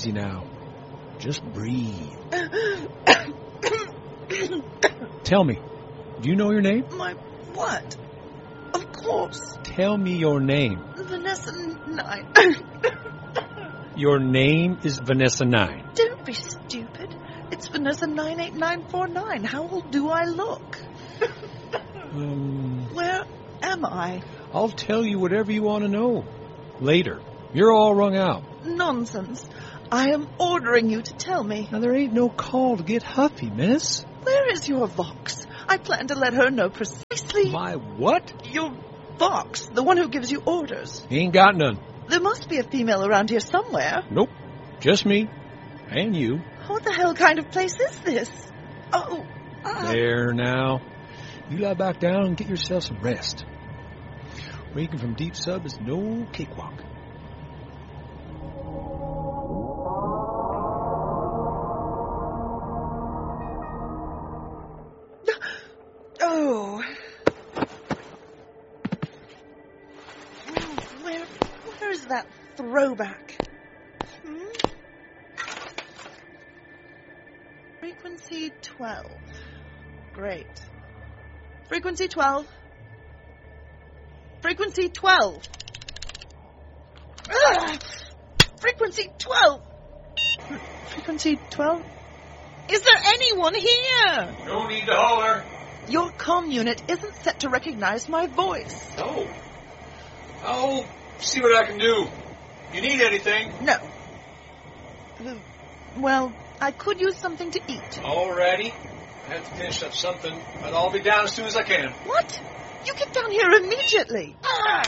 easy now. Just breathe. Tell me, do you know your name? My what? Of course. Tell me your name. Vanessa 9. Your name is Vanessa 9. Don't be stupid. It's Vanessa 98949. How old do I look? Where am I? I'll tell you whatever you want to know. Later. You're all wrung out. Nonsense. I am ordering you to tell me. Now, there ain't no call to get huffy, miss. Where is your Vox? I plan to let her know precisely... My what? Your Vox, the one who gives you orders. Ain't got none. There must be a female around here somewhere. Nope. Just me. And you. What the hell kind of place is this? Oh, There now. You lie back down and get yourself some rest. Waking from deep sub is no cakewalk. Oh. Where's that throwback? Frequency 12. Great. Frequency 12. Frequency 12. Ugh! Frequency 12. Frequency 12? Is there anyone here? No need to holler. Your comm unit isn't set to recognize my voice. No. I'll see what I can do. You need anything? No. Well, I could use something to eat. Alrighty. I have to finish up something, but I'll be down as soon as I can. What? You get down here immediately.